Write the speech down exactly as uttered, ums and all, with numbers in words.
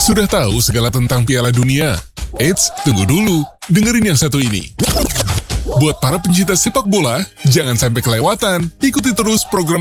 Sudah tahu segala tentang Piala Dunia? Eits, tunggu dulu, dengerin yang satu ini. Buat para pencinta sepak bola, jangan sampai kelewatan. Ikuti terus program